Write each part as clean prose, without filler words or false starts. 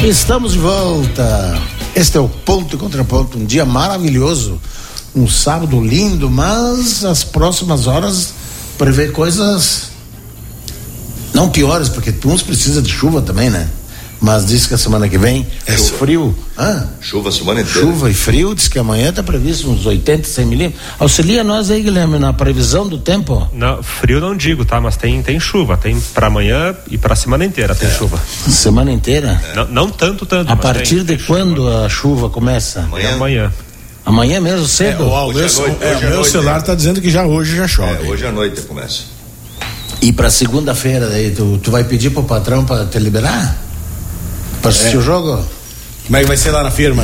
Estamos de volta. Este é o Ponto e Contraponto, um dia maravilhoso, um sábado lindo, mas as próximas horas prevê coisas não piores, porque uns precisam de chuva também, né? Mas diz que a semana que vem é frio. Chuva a semana inteira. Chuva e frio, diz que amanhã está previsto uns 80, 100 milímetros. Auxilia nós aí, Guilherme, na previsão do tempo. Não, frio não digo, tá? Mas tem chuva, tem para amanhã e para a semana inteira tem chuva. Semana inteira? Não tanto. A partir de quando chuva. A chuva começa? Amanhã. Amanhã mesmo, cedo? O meu celular está dizendo que hoje já chove. Hoje à noite começa. E para segunda-feira, daí tu vai pedir pro patrão para te liberar? Para assistir o jogo? Como é que vai ser lá na firma?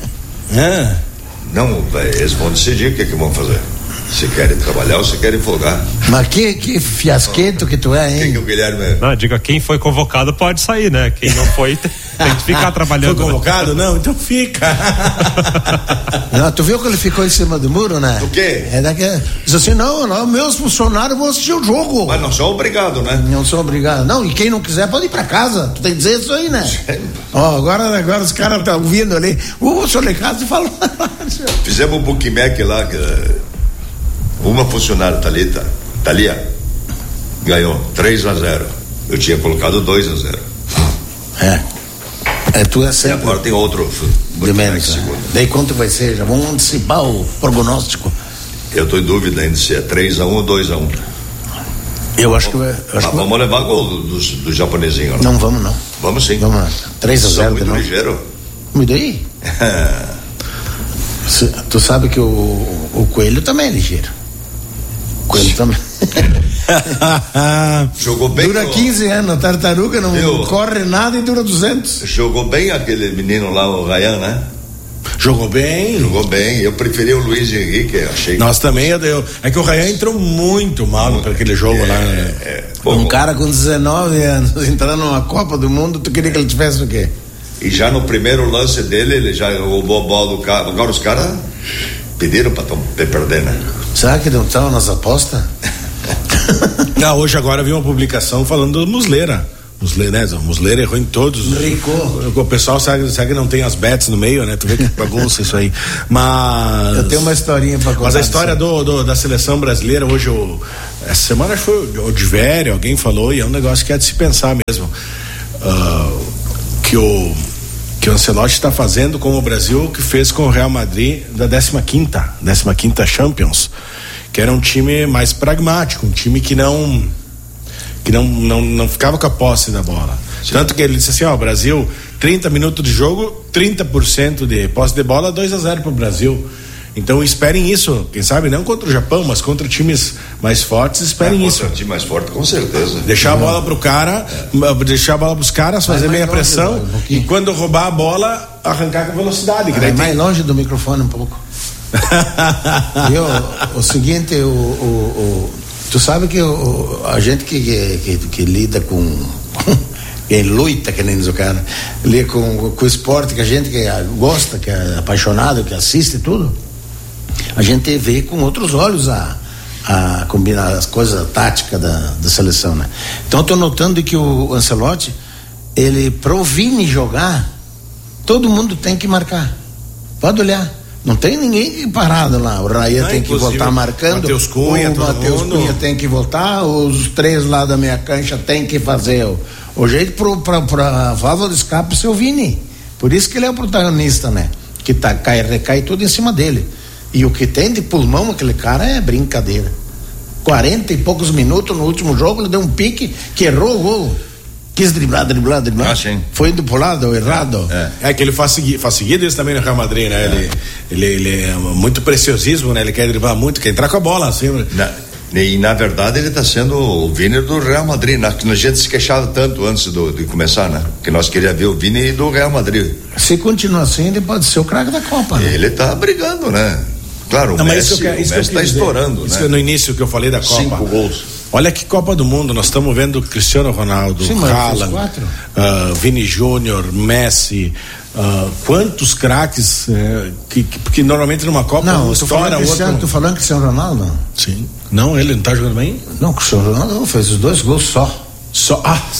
Não, eles vão decidir o que vão fazer. Se querem trabalhar ou se querem folgar. Mas que fiasqueto que tu é, hein? Quem que o Guilherme é? Não, diga, quem foi convocado pode sair, né? Quem não foi tem que ficar trabalhando. Foi convocado? Não, então fica. Não, tu viu que ele ficou em cima do muro, né? Do quê? Diz assim, não, meus funcionários vão assistir o jogo. Mas não são obrigados, né? Não são obrigados. Não, e quem não quiser pode ir pra casa. Tu tem que dizer isso aí, né? Agora os caras estão ouvindo ali. O senhor de casa falou. Fizemos um bookmack lá, uma funcionária, Thalia, ganhou 3-0. Eu tinha colocado 2-0. Tu é sempre. E agora tem outro de menos. Daí quanto vai ser? Já vamos antecipar o prognóstico. Eu estou em dúvida ainda se é 3-1 ou 2-1. Eu acho que vai. Vamos levar gol do japonesinho. Não vamos, não. Vamos sim. Vamos lá. 3-0. Muito ligeiro. E daí? Tu sabe que o Coelho também é ligeiro. O Coelho também. Jogou bem. Dura 15 anos, a tartaruga não corre nada e dura 200. Jogou bem aquele menino lá, o Ryan, né? Jogou bem. Eu preferi o Luiz Henrique, achei. Nós também, é que o Ryan entrou muito mal para aquele jogo lá. Cara com 19 anos entrando numa Copa do Mundo, tu queria que ele tivesse o quê? E já no primeiro lance dele, ele já roubou a bola do cara. Agora os caras pediram para perder, né? Será que não estavam nas apostas? Hoje agora vi uma publicação falando do Muslera. Muslera errou em todos. O pessoal sabe que não tem as bets no meio, né? Tu vê que bagunça isso aí. Mas eu tenho uma historinha pra contar. Mas a história da seleção brasileira hoje, essa semana foi o Divério, alguém falou, e é um negócio que é de se pensar mesmo. Que o Ancelotti está fazendo com o Brasil o que fez com o Real Madrid da 15ª Champions, que era um time mais pragmático, um time que não ficava com a posse da bola. Sim. Tanto que ele disse assim, Brasil, 30 minutos de jogo, 30% de posse de bola, 2-0 pro Brasil. Então esperem isso, quem sabe não contra o Japão, mas contra times mais fortes, esperem isso. Contra time mais forte, com certeza. Deixar a bola pro cara, deixar a bola pros caras, fazer meia pressão, e quando roubar a bola, arrancar com velocidade. Mais longe do microfone um pouco. O seguinte, tu sabe que a gente que lida com quem luta, que nem diz o cara, lida com o esporte, que a gente que gosta, que é apaixonado, que assiste tudo, a gente vê com outros olhos a combinar as coisas, a tática da seleção, né? Então eu tô notando que o Ancelotti, ele pro Vini jogar, todo mundo tem que marcar. Pode olhar. Não tem ninguém parado lá. O Ryan tem que voltar marcando. Matheus Cunha, o Matheus Cunha tem que voltar. Os três lá da minha cancha tem que fazer o jeito pra válvula de escape ser o Vini. Por isso que ele é o protagonista, né? Que recai tudo em cima dele. E o que tem de pulmão aquele cara é brincadeira. 40 e poucos minutos no último jogo, ele deu um pique que errou o gol. Quis driblar. Foi indo pro lado errado. É que ele faz seguido isso também no Real Madrid, né? Ele é muito preciosismo, né? Ele quer driblar muito, quer entrar com a bola assim. E na verdade ele está sendo o Vini do Real Madrid, né? Que a gente se queixava tanto antes de começar, né? Que nós queríamos ver o Vini do Real Madrid. Se continuar assim, ele pode ser o craque da Copa, né? Ele está brigando, né? Claro, o Messi está estourando, isso né? No início que eu falei da Copa. 5 gols. Olha que Copa do Mundo, nós estamos vendo Cristiano Ronaldo, Haaland, Vini Júnior, Messi, quantos craques que normalmente numa Copa não estoura outro. Tu falando Cristiano Ronaldo? Sim. Não, ele não está jogando bem? Não, Cristiano Ronaldo fez os 2 gols só. Só.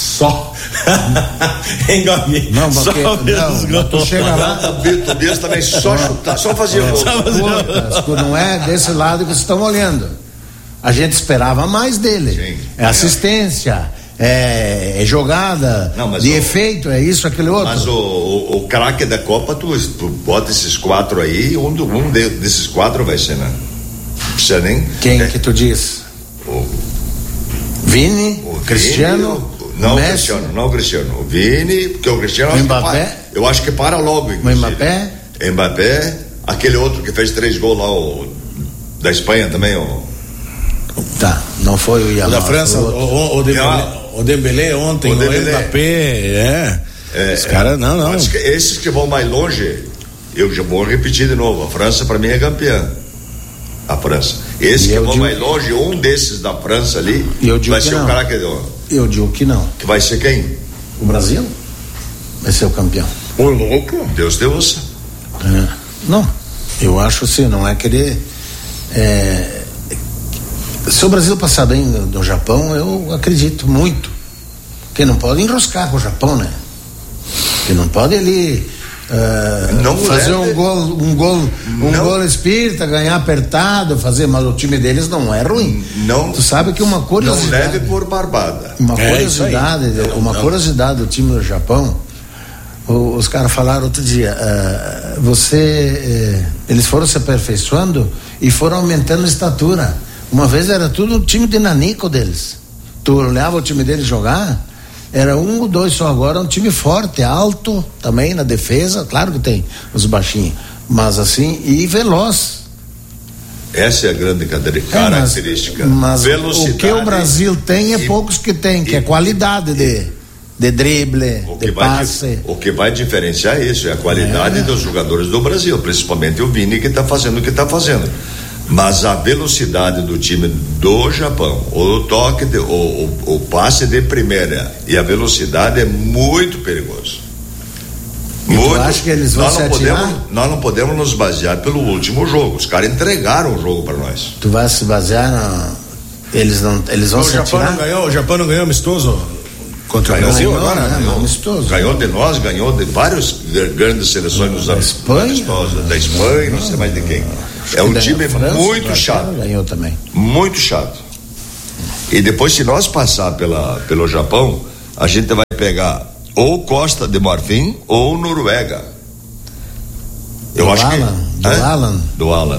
Engasguei. Não, porque não, tu chega lá. Tobias também só chutar, só fazia gol. Não é desse lado que vocês estão olhando. A gente esperava mais dele. Sim. É assistência, é jogada, efeito, é isso, aquele outro. Mas o craque da Copa, tu bota esses 4 aí, um desses 4 vai ser, né? Não precisa nem. Quem que tu diz? Vini, Cristiano. Não, Messi. Não, Cristiano. O Vini, porque o Cristiano eu acho que para logo. Inclusive. Mbappé, aquele outro que fez 3 gols lá, da Espanha também, Tá, não foi o Yamal. Da França, o Dembélé ontem, o Mbappé, os caras, não. Esses que vão mais longe, eu já vou repetir de novo, a França para mim é campeã. A França. Esses que vão mais longe, um desses da França ali, vai ser o cara que deu. Eu digo que não. Que vai ser quem? O Brasil vai ser o campeão. Ô louco, Deus te ouça. Não, eu acho assim, não é querer. Se o Brasil passar bem no Japão, eu acredito muito. Porque não pode enroscar com o Japão, né? Porque não pode ali fazer um gol espírita, ganhar apertado, fazer, mas o time deles não é ruim. Não. Tu sabe que uma curiosidade. Não leve por barbada. Uma curiosidade do time do Japão. Os caras falaram outro dia, eles foram se aperfeiçoando e foram aumentando a estatura. Uma vez era tudo um time de nanico deles. Tu olhava o time deles jogar, era 1 ou 2 só. Agora é um time forte, alto também na defesa, claro que tem os baixinhos, mas assim, e veloz. Essa é a grande característica. Mas velocidade. O que o Brasil tem é poucos que tem, que é qualidade de drible, de passe. O que vai diferenciar isso é a qualidade dos jogadores do Brasil, principalmente o Vini, que está fazendo o que está fazendo. Mas a velocidade do time do Japão, o toque, o passe de primeira e a velocidade é muito perigoso. Eu acho que eles vão se atirar? Nós não podemos nos basear pelo último jogo. Os caras entregaram o jogo para nós. Tu vai se basear eles vão se atirar? O Japão não ganhou amistoso contra o Brasil agora? Amistoso. Ganhou de nós, ganhou de várias grandes seleções nos anos da Espanha, não sei mais de quem. É um time muito chato. Ganhou também. Muito chato. E depois, se nós passar pelo Japão, a gente vai pegar ou Costa de Marfim ou Noruega. Eu acho que do Alan.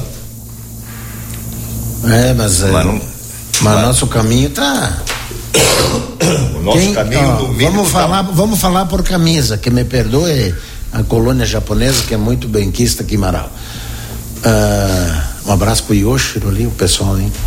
Mas nosso caminho tá. O nosso caminho do mínimo. Vamos falar por camisa, que me perdoe a colônia japonesa, que é muito benquista aqui em Marau. Um abraço pro Yoshiro ali, o pessoal, hein?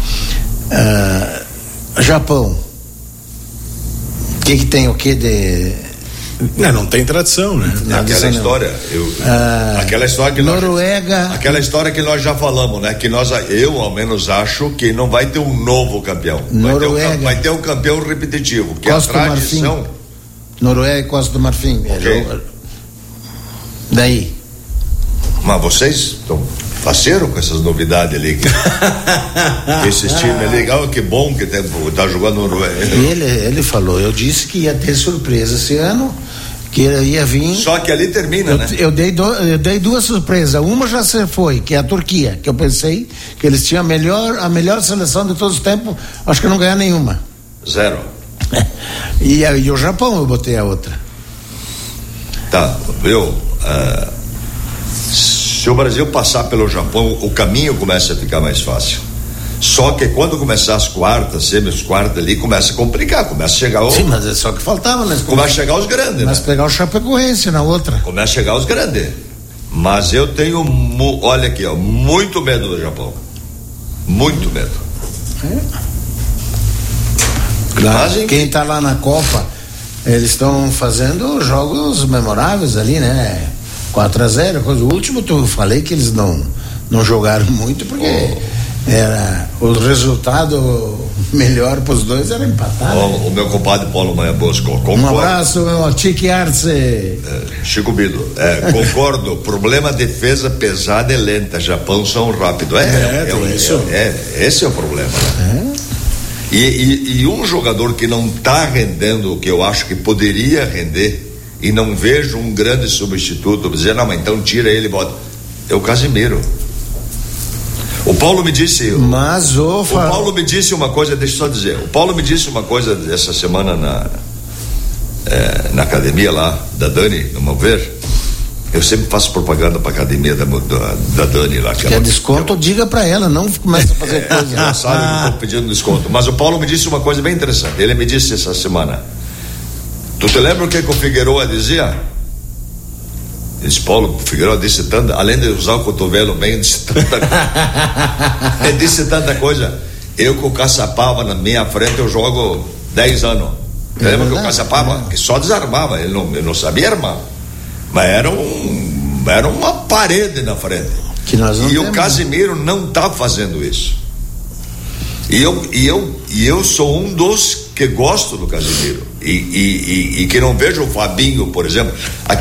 Japão. O que tem o que de. Não tem tradição, né? Aquela história. Aquela história que Noruega. Aquela história que nós já falamos, né? Que eu ao menos acho que não vai ter um novo campeão. Noruega. Vai ter um campeão repetitivo, que Costa é a tradição. Noruega e Costa do Marfim. Okay. Daí. Mas vocês estão parceiro com essas novidades ali. Esse time é legal, que bom que tá jogando no Noruega. Ele falou, eu disse que ia ter surpresa esse ano, que ia vir. Só que ali termina, né? Eu dei 2 surpresas. Uma já se foi, que é a Turquia, que eu pensei que eles tinham a melhor seleção de todos os tempos, acho que não ganhar nenhuma. 0. E o Japão eu botei a outra. Tá, viu? Se o Brasil passar pelo Japão, o caminho começa a ficar mais fácil. Só que quando começar as quartas, semi-quartas ali, começa a complicar, começa a chegar Sim, mas é só que faltava, né? Começa a chegar os grandes, mas pegar o Chapecoense na outra. Começa a chegar os grandes. Mas eu tenho, olha aqui, muito medo do Japão. Muito medo. Claro, quem tá lá na Copa, eles estão fazendo jogos memoráveis ali, né? 4-0, o último eu falei que eles não jogaram muito porque era o resultado melhor para os dois era empatar. O meu compadre Paulo Maia Bosco, concordo. Um abraço, meu Chique Arce. Chico Bido, concordo. Problema defesa pesada e lenta. Japão são rápido. Esse é o problema, né? E um jogador que não está rendendo o que eu acho que poderia render, e não vejo um grande substituto, dizer, não, mas então tira ele e bota, é o Casimiro. O Paulo me disse. O Paulo me disse uma coisa, deixa eu só dizer. O Paulo me disse uma coisa essa semana na academia lá da Dani, no Mover. Eu sempre faço propaganda pra academia da Dani lá. Quer desconto, diga pra ela, não começa a fazer coisa. Ela sabe que eu tô pedindo desconto. Mas o Paulo me disse uma coisa bem interessante. Ele me disse essa semana: tu te lembra o que o Figueroa dizia? Ele disse, Paulo, o Figueroa disse tanta, além de usar o cotovelo bem, disse tanta coisa. Eu com o Caçapava na minha frente, eu jogo 10 anos. Lembra que o Caçapava que só desarmava, ele não sabia armar. Mas era uma parede na frente. Que nós não temos. O Casimiro não está fazendo isso. E eu sou um dos que gosto do Casimiro. E que não vejo o Fabinho, por exemplo.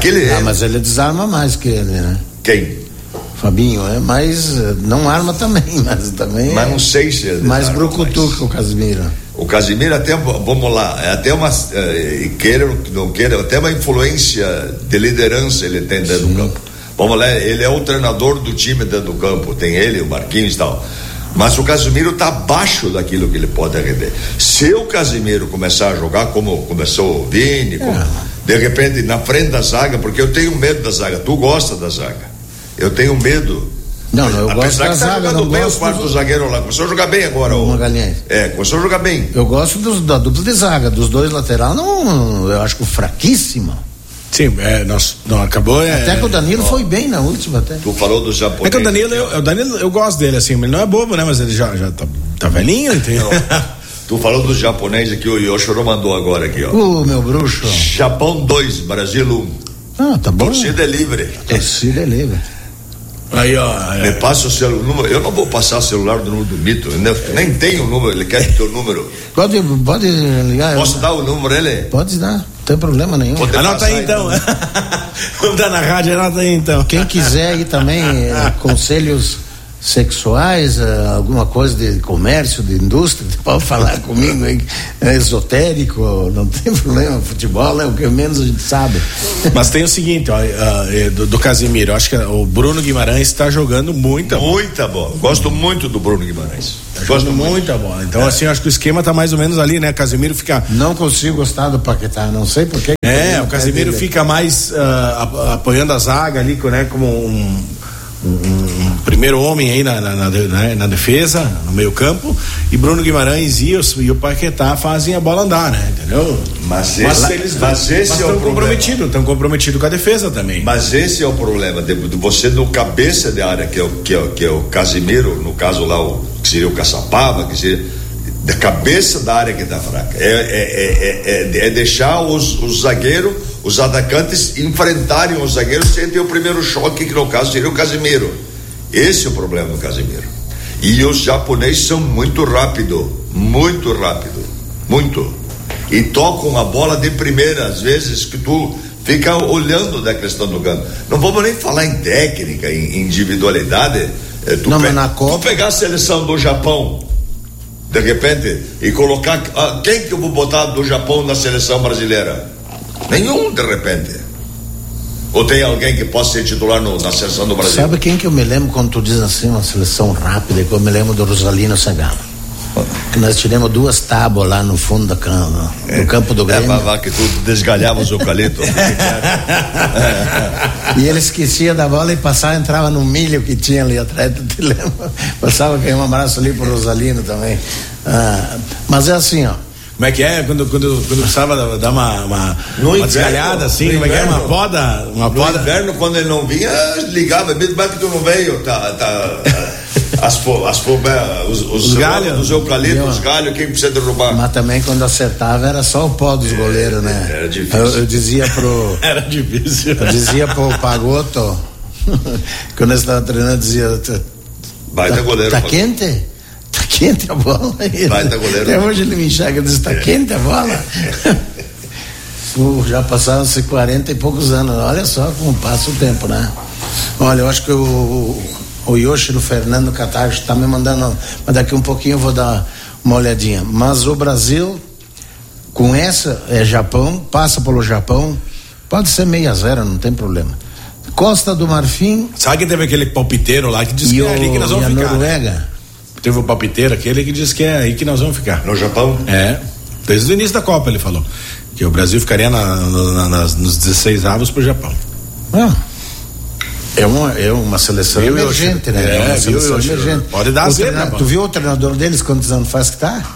Mas ele desarma mais que ele, né? Quem? Fabinho, mas não arma também, mas também. Mas não sei se ele mais brucutu que o Casimiro. O Casimiro até, vamos lá, é até uma, queira ou não queira, até uma influência de liderança ele tem dentro do campo. Vamos lá, ele é o treinador do time dentro do campo, tem ele, o Marquinhos e tal. Mas o Casimiro está abaixo daquilo que ele pode render. Se o Casimiro começar a jogar como começou o Vini, de repente na frente da zaga, porque eu tenho medo da zaga, tu gosta da zaga, eu tenho medo. Não, eu gosto da zaga, jogando bem o quarto zagueiro lá, começou a jogar bem agora o Magalhães. Começou a jogar bem. Eu gosto da dupla de zaga, dos dois laterais, não, eu acho que fraquíssima. Sim, não acabou. Até que o Danilo foi bem na última até. Tu falou do japonês. É que o Danilo, eu gosto dele assim, ele não é bobo, né? Mas ele já tá velhinho, entendeu? Tu falou do japonês aqui, o Yoshiro mandou agora aqui, ó. Meu bruxo. Japão 2, Brasil 1. Tá bom. Torcida é livre. Torcida é livre. Aí, ó. Me passa o celular. Eu não vou passar o celular do número do Mito. Nem tenho o número, ele quer o teu número. Pode ligar. Posso dar o número ele? Pode dar, não tem problema nenhum. Anota aí então. Vamos dar na rádio, anota aí então. Quem quiser ir também, conselhos sexuais, alguma coisa de comércio, de indústria, pode falar comigo aí, esotérico, não tem problema, futebol é o que menos a gente sabe. Mas tem o seguinte, ó, do Casimiro, acho que o Bruno Guimarães está jogando muita bola. Gosto muito do Bruno Guimarães. Gosto muita bola. Então, assim, acho que o esquema tá mais ou menos ali, né? Casimiro fica. Não consigo gostar do Paquetá, não sei porquê. O Casimiro fica mais apoiando a zaga ali, né? Como um primeiro homem aí na defesa, no meio campo, e Bruno Guimarães e o Paquetá fazem a bola andar, né? Entendeu? Mas esse é o problema. Estão comprometidos com a defesa também. Mas esse é o problema de você no cabeça de área, que é o Casimiro, no caso lá, que seria o Caçapava, que seria da cabeça da área que está fraca. É deixar os zagueiros, os atacantes enfrentarem os zagueiros sem ter o primeiro choque, que no caso seria o Casimiro. Esse é o problema do Casimiro. E os japoneses são muito rápido. E tocam a bola de primeira, às vezes que tu fica olhando da questão do campo. Não vamos nem falar em técnica, em individualidade. Mas na Copa... Tu pegar a seleção do Japão, de repente, e colocar quem que eu vou botar do Japão na seleção brasileira? Nenhum, de repente. Ou tem alguém que possa ser titular na seleção do Brasil? Sabe quem que eu me lembro quando tu diz assim, uma seleção rápida, que eu me lembro do Rosalino Sagama, que nós tiramos 2 tábuas lá no fundo do campo do Grêmio. Que tu desgalhava os eucaliptos. E ele esquecia da bola e entrava no milho que tinha ali atrás, tu te lembra? Passava que um abraço ali pro Rosalino também. Mas é assim, ó. Como é que é? Quando precisava dar uma desgalhada assim, como é que é? Uma poda? No inverno, quando ele não vinha, ligava, mesmo que tu não veio, os galhos, os eucaliptos, os galhos, quem precisa derrubar? Mas também quando acertava era só o pó dos goleiros, né? Era difícil. Eu dizia pro... Era difícil. Eu dizia pro Pagotto, quando eu estava treinando, dizia... Baita goleiro. Tá quente? Tá quente a bola? Baita goleiro. Até hoje ele me enxerga e diz, tá quente a bola? Já passaram-se 40 e poucos anos, olha só como passa o tempo, né? Olha, eu acho que o Yoshiro Fernando Catarro está me mandando, mas daqui um pouquinho eu vou dar uma olhadinha. Mas o Brasil, com essa, Japão, passa pelo Japão, pode ser 6-0, não tem problema. Costa do Marfim. Sabe que teve aquele palpiteiro lá que disse que é ali que nós vamos ficar. Noruega? Né? Teve o palpiteiro, aquele que disse que é aí que nós vamos ficar. No Japão? Desde o início da Copa ele falou que o Brasil ficaria nos 16avos pro Japão. É uma seleção emergente, né? É uma seleção emergente. Pode dar zebra. Tu viu o treinador deles quantos anos faz que tá?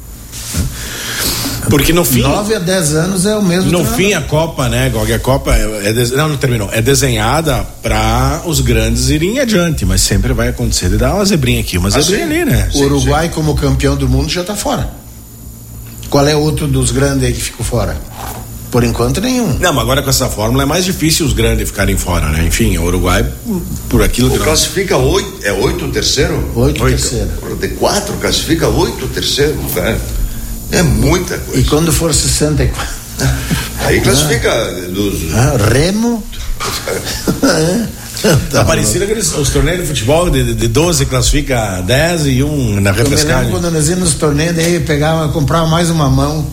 Porque no fim 9 a 10 anos é o mesmo no treinador. fim a Copa, né, Gog, a Copa não terminou, é desenhada para os grandes irem adiante, mas sempre vai acontecer de dar uma zebrinha aqui, uma zebrinha ali, né? O Uruguai como campeão do mundo já tá fora. Qual é outro dos grandes aí que ficou fora? Por enquanto nenhum. Não, mas agora com essa fórmula é mais difícil os grandes ficarem fora, né? Enfim, o Uruguai, por aquilo que classifica 8, é 8 o terceiro? 8 o terceiro. De 4 classifica 8 o terceiro, velho. É muita coisa. E quando for 64? Aí classifica dos... Remo. Tá parecido aqueles os torneios de futebol de 12 classifica 10 e um na repescagem. Eu me lembro quando nós íamos nos torneios, daí comprava mais uma mão.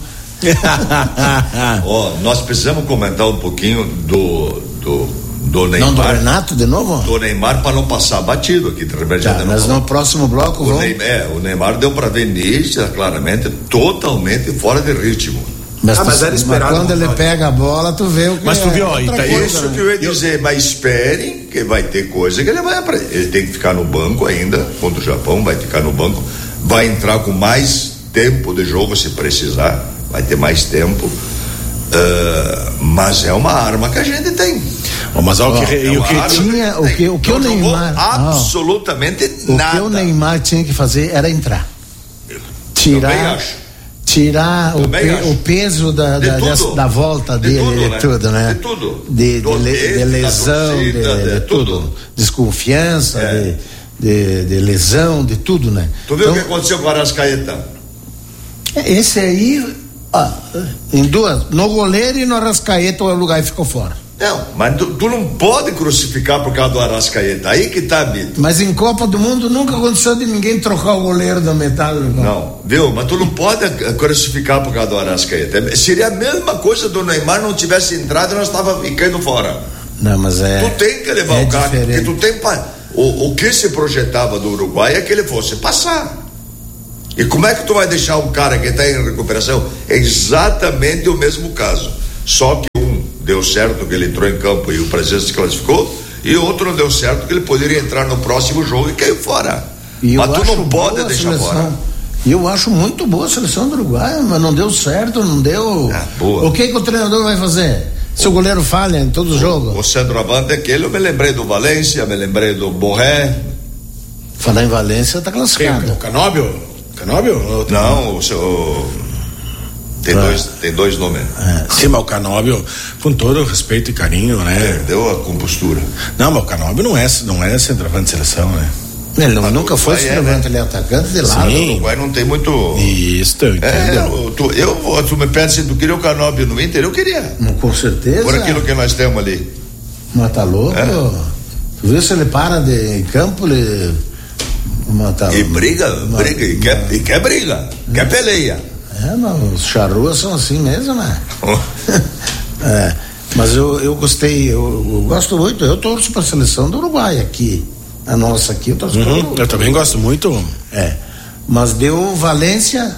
Nós precisamos comentar um pouquinho do Neymar. Não, do Renato de novo? Do Neymar para não passar batido aqui. Mas no próximo bloco o Neymar deu para ver nítida, claramente, totalmente fora de ritmo. Mas era esperado. Mas quando ele pega a bola, tu vê o que mas tu viu, isso que eu ia dizer, mas esperem que vai ter coisa que ele vai aprender. Ele tem que ficar no banco ainda, contra o Japão, vai ficar no banco, vai entrar com mais tempo de jogo se precisar, vai ter mais tempo. Mas é uma arma que a gente tem. Mas o que o Neymar absolutamente nada. O que o Neymar tinha que fazer era entrar. Tirar o peso da volta dele, de tudo, né? De tudo. De lesão, de tudo. Desconfiança, de lesão, de tudo, né? Tu viu o que aconteceu com o Arrascaeta? Esse aí, em duas, no goleiro e no Arrascaeta, o lugar ficou fora. Não, mas tu não pode crucificar por causa do Arrascaeta. Aí que tá, Bito. Mas em Copa do Mundo nunca aconteceu de ninguém trocar o goleiro da metade do campo. Não, viu? Mas tu não pode crucificar por causa do Arrascaeta. Seria a mesma coisa do Neymar não tivesse entrado e nós tava ficando fora. Não, mas tu tem que levar o cara, porque tu tem o que se projetava do Uruguai é que ele fosse passar. E como é que tu vai deixar um cara que está em recuperação? É exatamente o mesmo caso. Só que deu certo que ele entrou em campo e o Brasil se classificou, e outro não deu certo que ele poderia entrar no próximo jogo e caiu fora. Mas tu não pode deixar fora. E eu acho muito boa a seleção do Uruguai, mas não deu certo, não deu. O que o treinador vai fazer? Se o goleiro falha em todo o jogo? O centroavante aquele, eu me lembrei do Valência, me lembrei do Borré. Falar em Valência, tá classificado. O Canóbio? Não, o seu. Tem dois nomes. Sim, mas o Canóbio, com todo o respeito e carinho, né? Perdeu a compostura. Não, mas o Canóbio não é centroavante de seleção, né? Ele nunca foi centroavante, ele é atacante de lado. Sim. O Uruguai não tem muito. Isso, eu entendo. Tu me pede se tu queria o Canóbio no Inter, eu queria. Com certeza. Por aquilo que nós temos ali. Mas tá louco? Tu viu se ele para em campo, ele. E briga, quer briga, quer peleia. Mas os charruas são assim mesmo, né? Mas eu gostei, eu gosto muito, eu torço para a seleção do Uruguai aqui, a nossa aqui, eu torço para o Uruguai. Eu também gosto muito. Mas deu Valência.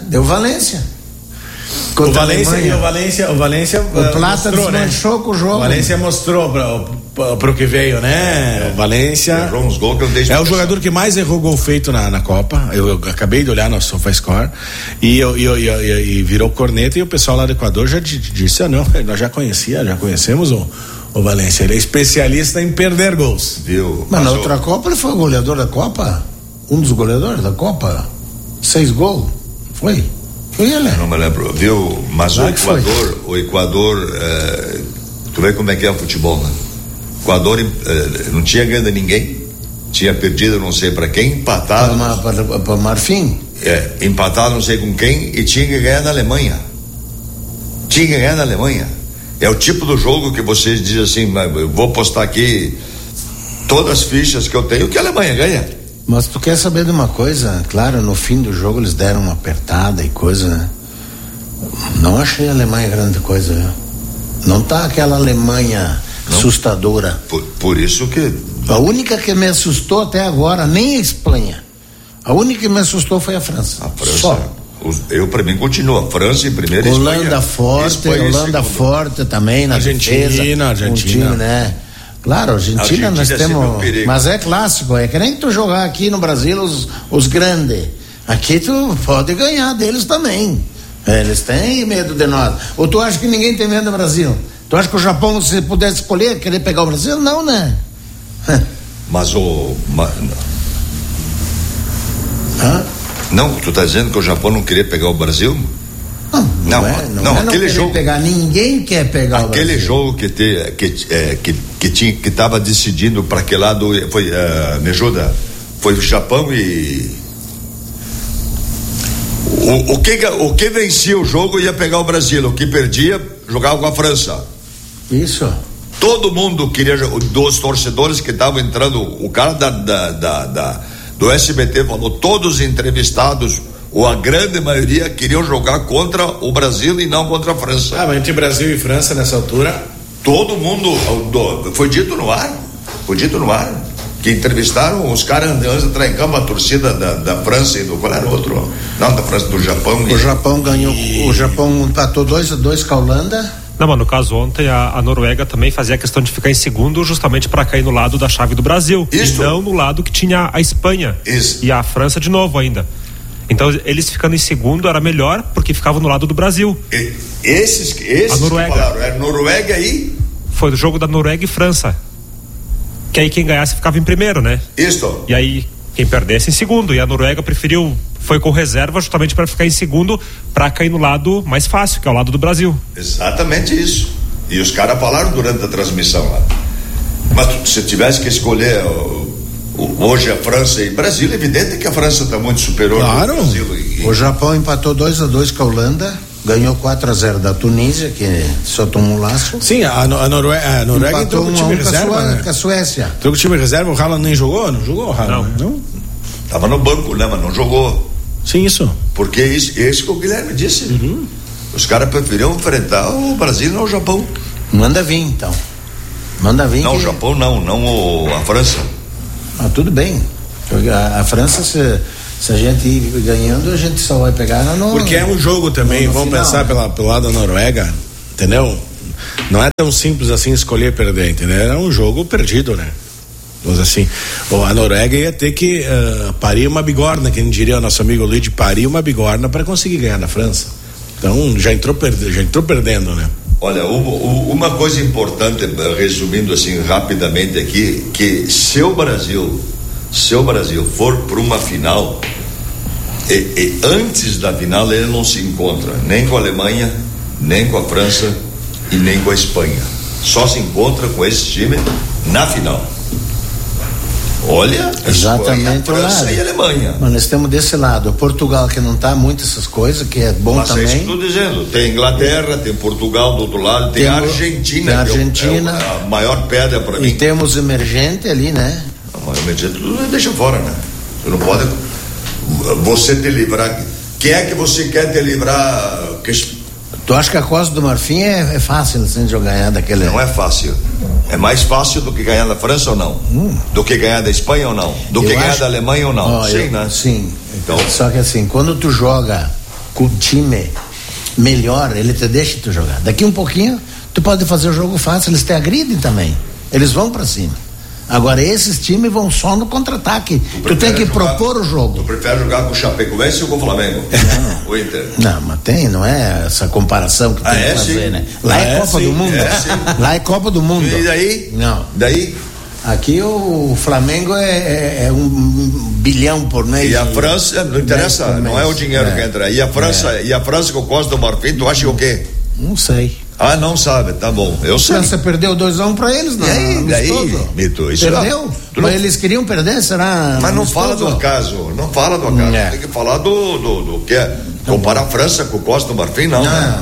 O Valência o Plata desmanchou, né? Com o jogo. O Valência mostrou pro que veio, né? O Valência é o jogador que mais errou gol feito na Copa. Eu acabei de olhar no SofaScore e virou corneta, e o pessoal lá do Equador já disse, não, nós já conhecemos o Valência, ele é especialista em perder gols. Viu? Mas na outra Copa ele foi o goleador da Copa, um dos goleadores da Copa, 6 gols, foi ele. Não me lembro, viu? Mas o Equador, tu vê como é que é o futebol, né? O Equador não tinha ganho de ninguém, tinha perdido não sei para quem, empatado para Marfim, empatado não sei com quem, e tinha que ganhar na Alemanha. É o tipo do jogo que vocês dizem assim, eu vou postar aqui todas as fichas que eu tenho que a Alemanha ganha. Mas tu quer saber de uma coisa? Claro, no fim do jogo eles deram uma apertada e coisa, né? Não achei a Alemanha grande coisa, viu? Não tá aquela Alemanha assustadora. Por isso que... A única que me assustou até agora, nem a Espanha. A única que me assustou foi a França. A França. Só. Eu, para mim, continua. França em primeiro, Holanda forte, Holanda forte também na Argentina. Um time, né? Claro, Argentina nós temos, mas é clássico, é que nem tu jogar aqui no Brasil os grandes. Aqui tu pode ganhar deles também. Eles têm medo de nós. Ou tu acha que ninguém tem medo do Brasil? Tu acha que o Japão, se pudesse escolher, querer pegar o Brasil? Não, né? Mas Não, tu tá dizendo que o Japão não queria pegar o Brasil? Não, aquele jogo pegar, ninguém quer pegar o Brasil. Aquele jogo que estava decidindo para que lado foi, me ajuda, foi o Japão e o que vencia o jogo ia pegar o Brasil, o que perdia jogava com a França. Isso. Todo mundo queria, dos torcedores que estavam entrando, o cara do SBT falou, todos os entrevistados, ou a grande maioria, queriam jogar contra o Brasil e não contra a França. Mas entre Brasil e França nessa altura, todo mundo, foi dito no ar, que entrevistaram os caras antes de entrar em campo, a torcida da França e qual era o outro? Não, da França, do Japão. O Japão ganhou, o Japão empatou 2-2 com a Holanda. Não, mas no caso ontem a Noruega também fazia questão de ficar em segundo justamente para cair no lado da chave do Brasil. Isso. E não no lado que tinha a Espanha. Isso. E a França de novo ainda. Então eles ficando em segundo era melhor porque ficavam no lado do Brasil. Esses a Noruega. Que falaram, era Noruega aí? Foi o jogo da Noruega e França. Que aí quem ganhasse ficava em primeiro, né? Isso. E aí quem perdesse em segundo. E a Noruega foi com reserva justamente para ficar em segundo, para cair no lado mais fácil, que é o lado do Brasil. Exatamente isso. E os caras falaram durante a transmissão lá. Mas se tivesse que escolher hoje a França e Brasil, é evidente que a França está muito superior claro. ao Brasil. O Japão empatou 2-2 com a Holanda, ganhou 4-0 da Tunísia, que só tomou um laço. Sim, a Noruega entrou com o time reserva, com a Suécia. Entrou com o time reserva, o Haaland nem jogou? Não jogou o Haaland? Não. Tava no banco, né? Mas não jogou. Sim, isso. Porque isso que o Guilherme disse. Uhum. Os caras preferiam enfrentar o Brasil e não o Japão. Manda vir, então. Manda vir. Não, o Japão não a França. Tudo bem. A França, se a gente ir ganhando, a gente só vai pegar porque é um jogo também, vamos final, pensar pelo lado da Noruega, entendeu? Não é tão simples assim escolher perder, entendeu? É um jogo perdido, né? Vamos assim, a Noruega ia ter que parir uma bigorna, que diria o nosso amigo Luiz, parir uma bigorna para conseguir ganhar da França. Então já entrou perdendo, né? Olha, uma coisa importante, resumindo assim rapidamente aqui, que se o Brasil for para uma final, e antes da final ele não se encontra nem com a Alemanha, nem com a França e nem com a Espanha. Só se encontra com esse time na final. Olha, exatamente, Espanha, França e Alemanha. Mas nós temos desse lado, o Portugal, que não tá muito essas coisas, que é bom. Mas também. Mas é isso que eu estou dizendo, tem Inglaterra, tem Portugal do outro lado, tem a Argentina, tem a Argentina, que é a maior pedra para mim. E temos emergente ali, né? O emergente tudo deixa fora, né? Você não pode você te livrar. Quem é que você quer te livrar? Tu acha que a Costa do Marfim é fácil assim, de ganhar daquele? Não é fácil. É mais fácil do que ganhar da França ou não? Do que ganhar da Espanha ou não? Do que ganhar da Alemanha ou não? Sim, né? Sim. Então, só que assim, quando tu joga com o time melhor, ele te deixa tu jogar. Daqui um pouquinho, tu pode fazer o jogo fácil, eles te agridem também. Eles vão pra cima. Agora, esses times vão só no contra-ataque. Tu tem que propor o jogo. Tu prefere jogar com o Chapecoense ou com o Flamengo? Não. O Inter? Não, mas não é essa comparação que tem que fazer, sim. Né? Lá é Copa do Mundo. Lá é Copa do Mundo. E daí? Não. Daí? Aqui o Flamengo é 1 bilhão por mês. E a França, não interessa, não é o dinheiro que entra. E a França com o Costa do Marfim, tu acha o quê? Não sei. Não sabe, tá bom. Eu sei. A França perdeu 2-1 pra eles, não. E aí, Mito, isso perdeu? Mas eles queriam perder, será? Mas não fala do acaso, Tem que falar do que é. Comparar a França com o Costa do Marfim, não.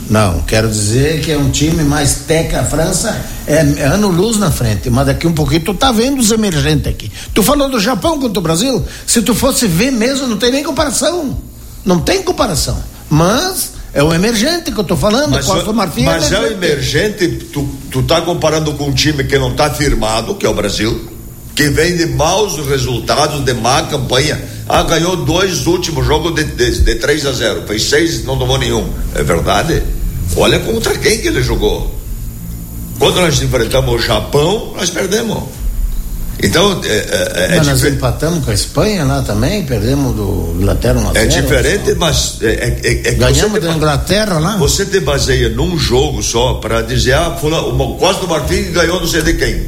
Não, quero dizer que é um time mais técnico. A França é ano-luz na frente, mas daqui um pouquinho tu tá vendo os emergentes aqui. Tu falou do Japão contra o Brasil, se tu fosse ver mesmo, não tem nem comparação. Não tem comparação. Mas é o emergente que eu tô falando, Costa do Marfim. Mas é o emergente, tu tá comparando com um time que não tá firmado, que é o Brasil, que vem de maus resultados, de má campanha. Ganhou 2 últimos jogos de 3-0, fez 6, não tomou nenhum. É verdade? Olha contra quem que ele jogou. Quando nós enfrentamos o Japão, nós perdemos. Então, mas nós empatamos com a Espanha lá também, perdemos do Inglaterra 1-0. É diferente, mas ganhamos da Inglaterra lá. Você te baseia num jogo só para dizer, o Costa do Marfim ganhou não sei de quem.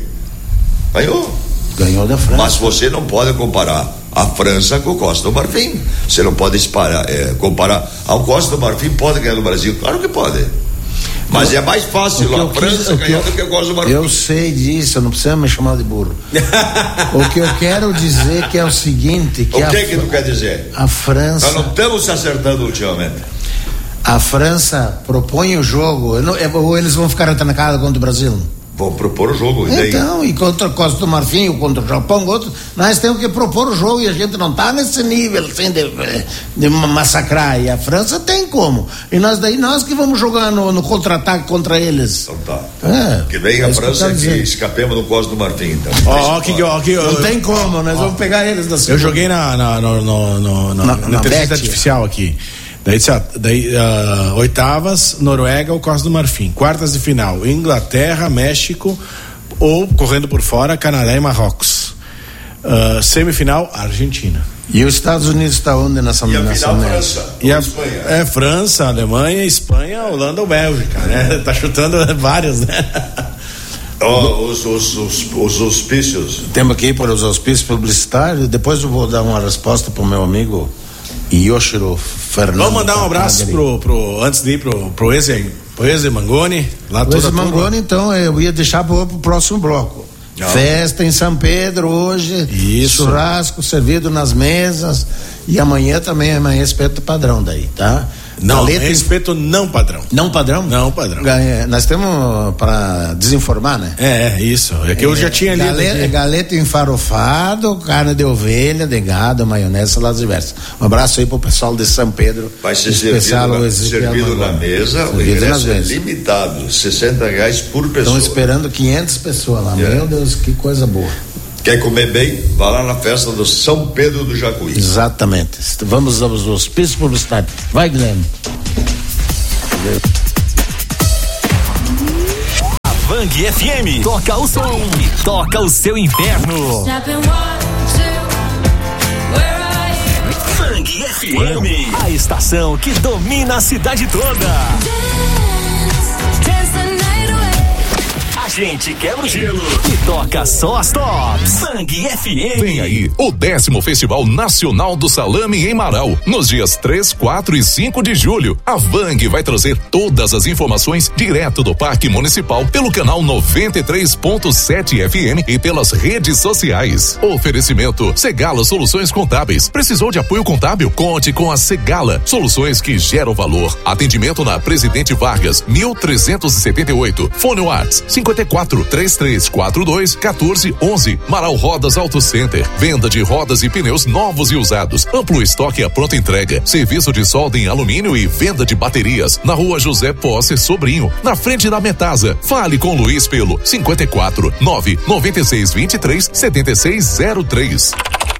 Ganhou da França. Mas você não pode comparar a França com o Costa do Marfim. Você não pode comparar. O Costa do Marfim pode ganhar no Brasil? Claro que pode. Mas é mais fácil a França ganhar do que o Costa do Marfim. Eu sei disso, não precisa me chamar de burro. O que eu quero dizer que é o seguinte. O que tu quer dizer? A França. Nós não estamos se acertando ultimamente. A França propõe o jogo, ou eles vão ficar trancados contra o Brasil? Vão propor o jogo. Então, e contra a Costa do Marfim, ou contra o Japão, nós temos que propor o jogo e a gente não está nesse nível assim, de massacrar. E a França tem como. E nós que vamos jogar no contra-ataque contra eles. Então tá. Que vem a França que escapemos no Costa do Marfim. Então. Não tem como, nós vamos pegar eles da segunda. Eu joguei na inteligência artificial aqui. Daí oitavas, Noruega ou Costa do Marfim. Quartas de final, Inglaterra, México ou, correndo por fora, Canadá e Marrocos. Semifinal, Argentina. E os Estados Unidos está onde nessa final? França. E Espanha. França, Alemanha, Espanha, Holanda ou Bélgica, né? Tá chutando vários, né? Os auspícios. Temos que ir para os auspícios publicitários. Depois eu vou dar uma resposta para o meu amigo Yoshiro Fernando. Vamos mandar um abraço antes de ir pro Eze Mangoni. Lá o Eze Mangoni, então, eu ia deixar pro próximo bloco. Festa em São Pedro hoje. Isso. Churrasco servido nas mesas. E amanhã também é espeto padrão daí, tá? Não, respeito não padrão. Não padrão? Não padrão. Nós temos para desinformar, né? Isso. É que eu já tinha lido. Galeto enfarofado, carne de ovelha, de gado, maionese, saladas diversas. Um abraço aí pro pessoal de São Pedro. Vai ser servido na mesa, o ingresso é limitado, R$60 por pessoa. Estão esperando 500 pessoas lá. Meu Deus, que coisa boa. Quer comer bem? Vá lá na festa do São Pedro do Jacuí. Exatamente. Vamos aos hospícios publicitários. Vai, Guilherme. A Vang FM toca o som, toca o seu inverno. Vang FM, a estação que domina a cidade toda. A gente quebra o gelo e toca só as tops. Vang FM. Vem aí o 10º Festival Nacional do Salame em Marau, nos dias 3, 4 e 5 de julho. A Vang vai trazer todas as informações direto do Parque Municipal pelo canal 93.7 FM e pelas redes sociais. Oferecimento Segala Soluções Contábeis. Precisou de apoio contábil? Conte com a Segala. Soluções que geram valor. Atendimento na Presidente Vargas, 1378. Fone Whats 54-3342-1411. Marau Rodas Auto Center. Venda de rodas e pneus novos e usados. Amplo estoque à pronta entrega. Serviço de solda em alumínio e venda de baterias. Na Rua José Posse Sobrinho, na frente da Metasa. Fale com Luiz pelo 54 996 23 7603.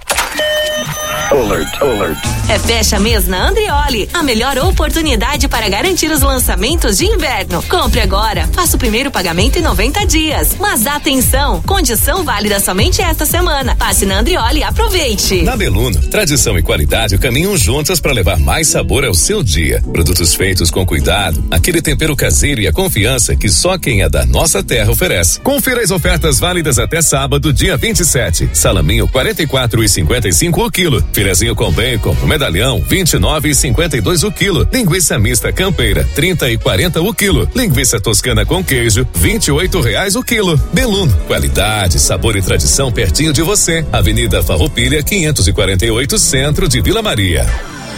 Alert. É fecha mês na Andrioli, a melhor oportunidade para garantir os lançamentos de inverno. Compre agora, faça o primeiro pagamento em 90 dias. Mas atenção, condição válida somente esta semana. Passe na Andrioli e aproveite. Na Beluno, tradição e qualidade caminham juntas para levar mais sabor ao seu dia. Produtos feitos com cuidado, aquele tempero caseiro e a confiança que só quem é da nossa terra oferece. Confira as ofertas válidas até sábado, dia 27. Salaminho 44,55 o quilo. Filezinho com bacon, medalhão, 29,52 o quilo. Linguiça mista campeira, 30,40 o quilo. Linguiça toscana com queijo, R$28 o quilo. Beluno, qualidade, sabor e tradição pertinho de você. Avenida Farroupilha 548, centro de Vila Maria.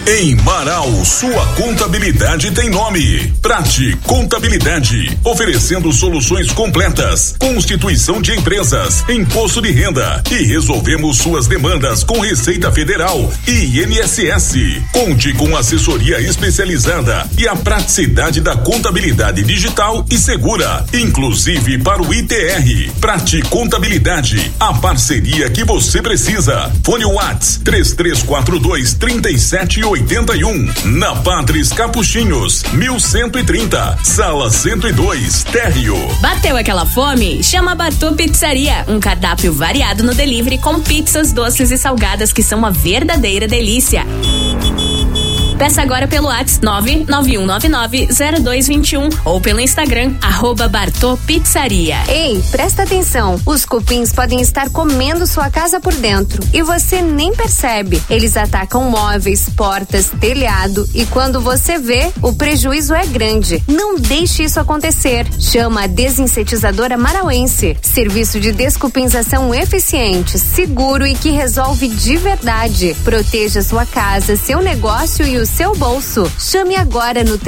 Em Marau, sua contabilidade tem nome. Prati Contabilidade, oferecendo soluções completas, constituição de empresas, imposto de renda e resolvemos suas demandas com Receita Federal e INSS. Conte com assessoria especializada e a praticidade da contabilidade digital e segura, inclusive para o ITR. Prati Contabilidade, a parceria que você precisa. Fone WhatsApp 3342-3781. Na Padres Capuchinhos, 1130, Sala 102, Térreo. Bateu aquela fome? Chama a Bartô Pizzaria, um cardápio variado no delivery com pizzas, doces e salgadas que são uma verdadeira delícia. Peça agora pelo WhatsApp 991990221 ou pelo Instagram @Bartô Pizzaria. Ei, presta atenção, os cupins podem estar comendo sua casa por dentro e você nem percebe. Eles atacam móveis, portas, telhado e quando você vê, o prejuízo é grande. Não deixe isso acontecer. Chama a Desinsetizadora Marauense. Serviço de descupinzação eficiente, seguro e que resolve de verdade. Proteja sua casa, seu negócio e o seu bolso. Chame agora no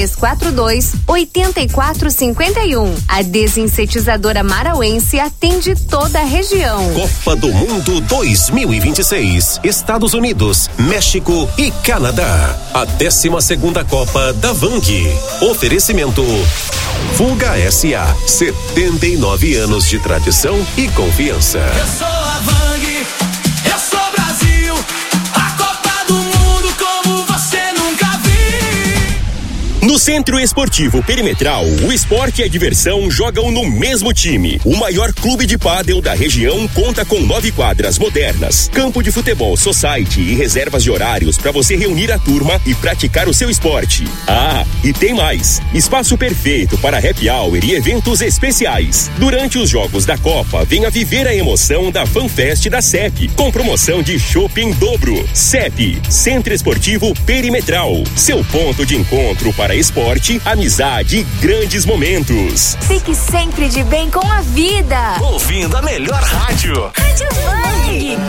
3342-8451. A Desinsetizadora Marauense atende toda a região. Copa do Mundo 2026. Estados Unidos, México e Canadá. A 12ª Copa da Vang. Oferecimento Fuga SA. 79 anos de tradição e confiança. Eu sou a Vang, eu sou Brasil. A Copa do Mundo como você nunca viu. No Centro Esportivo Perimetral, o esporte e a diversão jogam no mesmo time. O maior clube de pádel da região conta com 9 quadras modernas, campo de futebol society e reservas de horários para você reunir a turma e praticar o seu esporte. Ah, e tem mais! Espaço perfeito para happy hour e eventos especiais. Durante os jogos da Copa, venha viver a emoção da FanFest da CEP, com promoção de chopp em dobro. CEP, Centro Esportivo Perimetral, seu ponto de encontro para esporte, amizade e grandes momentos. Fique sempre de bem com a vida. Ouvindo a melhor rádio. Rádio Vang.